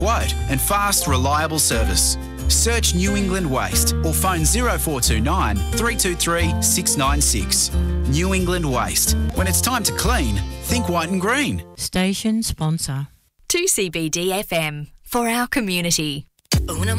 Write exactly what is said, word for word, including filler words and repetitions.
Quote and fast, reliable service. Search New England Waste or phone zero four two nine, three two three, six nine six. New England Waste. When it's time to clean, think white and green. Station sponsor. two C B D F M, for our community. Una